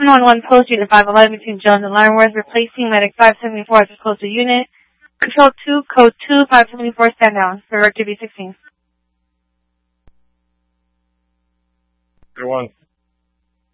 711 Post Unit 511 between Jones and Lionworth, replacing Medic 574 as a closer unit. Control 2, Code 2, 574, stand down. Director B16. 1.